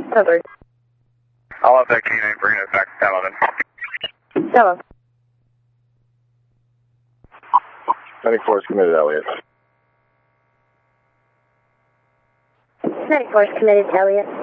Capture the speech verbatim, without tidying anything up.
Covered. I'll have that canine bring us back to ten eleven. Hello. ninety-four is committed, Elliot. ninety-four is committed, Elliot.